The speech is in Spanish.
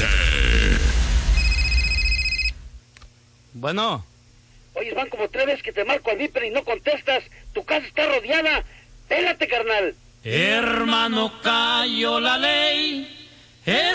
Bueno. Oye, van como 3 veces que te marco al Viper y no contestas. Tu casa está rodeada. Pélate, carnal. Hermano, cayó la ley.